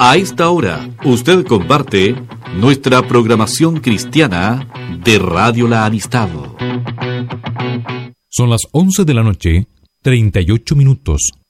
A esta hora, usted comparte nuestra programación cristiana de Radio La Amistad. Son las 11 de la noche, 38 minutos.